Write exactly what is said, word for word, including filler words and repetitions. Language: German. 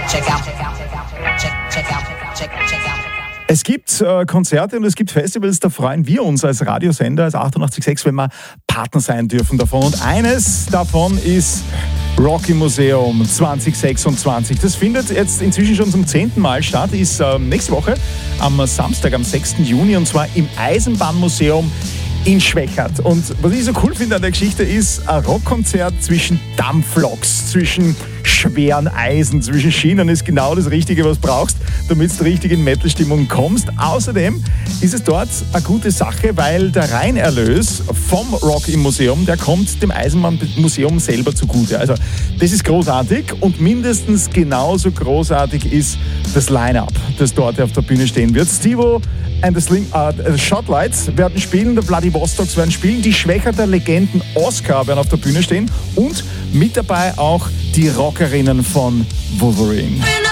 Es gibt äh, Konzerte und es gibt Festivals, da freuen wir uns als Radiosender, als achtundachtzig Komma sechs, wenn wir Partner sein dürfen davon. Und eines davon ist Rock im Museum zwanzig sechsundzwanzig. Das findet jetzt inzwischen schon zum zehnten Mal statt, ist äh, nächste Woche am Samstag, am sechsten Juni, und zwar im Eisenbahnmuseum in Schwechat. Und was ich so cool finde an der Geschichte ist ein Rockkonzert zwischen Dampfloks, zwischen schweren Eisen, zwischen Schienen ist genau das Richtige, was du brauchst, damit du richtig in Metal-Stimmung kommst. Außerdem ist es dort eine gute Sache, weil der Reinerlös vom Rock im Museum, der kommt dem Eisenbahnmuseum selber zugute. Also das ist großartig, und mindestens genauso großartig ist das Line-Up, das dort auf der Bühne stehen wird. Stevo and the Slim, äh, Shotlights werden spielen, der Vladivostoks werden spielen, die Schwechater Legenden Oscar werden auf der Bühne stehen und mit dabei auch die Rockerinnen von Wolverine.